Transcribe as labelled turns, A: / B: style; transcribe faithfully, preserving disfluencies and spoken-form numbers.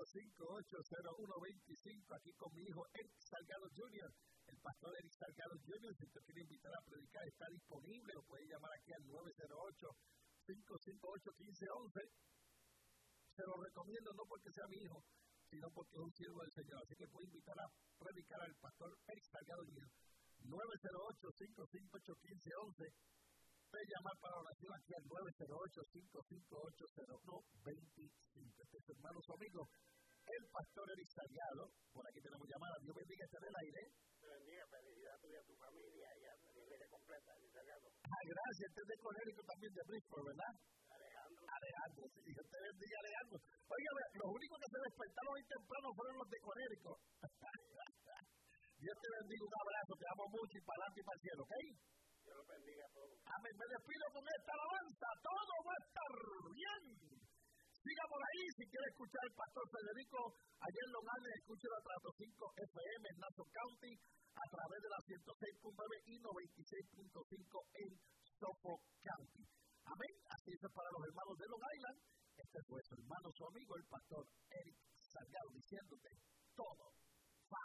A: cinco ocho cero uno dos cinco, aquí con mi hijo Eric Salgado junior El pastor Eric Salgado junior Si usted quiere invitar a predicar, está disponible. Lo puede llamar aquí al nueve cero ocho, cinco cinco ocho, uno cinco uno uno. Se lo recomiendo no porque sea mi hijo, sino porque es un siervo del Señor. Así que puede invitar a predicar al pastor Eric Salgado junior nueve cero ocho, cinco cinco ocho, uno cinco uno uno. Puede llamar para oración aquí al nueve cero ocho, cinco cinco ocho, cero uno dos cinco. Este es su hermano, su amigo, el pastor Eric Salgado. Por aquí tenemos llamada. Dios bendiga, está en el aire.
B: Te bendiga, felicidad tuya, a tu familia y a la familia completa, Eric Salgado.
A: Ah, gracias. Este es de Conérico también, de Bridgeport, ¿verdad?
B: Alejandro.
A: Alejandro, sí. Dios te bendiga, Alejandro. Oiga, los únicos que se despertaron hoy temprano fueron los de Conérico. Dios te bendiga, un abrazo, te amo mucho y para adelante y para el cielo, ¿ok?
B: Dios los bendiga a todos.
A: Amén. Me despido con esta alabanza. Todo va a estar bien. Siga por ahí. Si quiere escuchar al pastor Federico allá en Long Island, escúchelo a través de cinco F M en Nassau County, a través de la ciento seis punto nueve y noventa y seis punto cinco en Suffolk County. Amén. Así es para los hermanos de Long Island. Este fue su hermano, su amigo, el pastor Eric Salgado, diciéndote todo